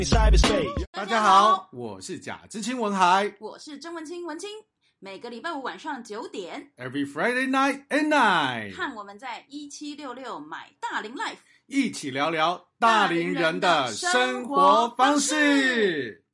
大家好，我是贾知青文海， 我是曾文清文清。每个礼拜五晚上9点 Every Friday night at night， 和我们在1766买大龄 Life 一起聊聊大龄人的生活方式。